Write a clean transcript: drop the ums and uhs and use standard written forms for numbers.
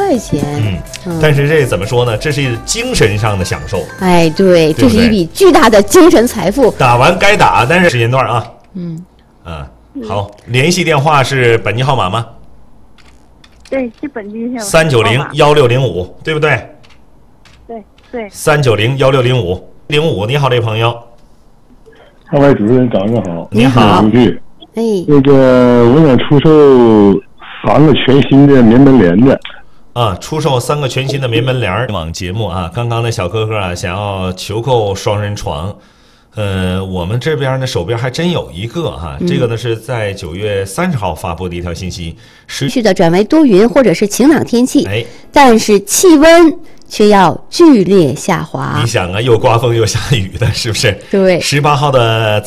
块钱。 但是这怎么说呢？这是精神上的享受。 哎，对，这是一笔巨大的精神财富。 打完该打，但是时间段啊。好，联系电话是本地号码吗？ 对，是本地号码。 3901605，对不对？ 对。 3901605，05，你好，这位朋友。 二位主持人早上好， 你好。 哎， 那个我想出售3个全新的棉门帘子。 出售3个全新的棉门帘。网节目啊，刚刚的小哥哥啊，想要求购双人床。我们这边呢手边还真有一个哈，这个呢是在9月30号发布的一条信息， 持续的转为多云或者是晴朗天气，但是气温却要剧烈下滑。 你想啊，又刮风又下雨的，是不是？ 对， 18号的